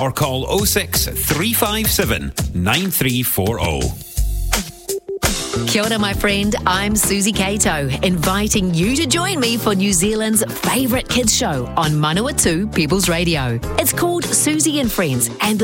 or call 06 357 9340. Kia ora, my friend. I'm Susie Cato, inviting you to join me for New Zealand's favourite kids show on Manawatu People's Radio. It's called Susie and Friends, and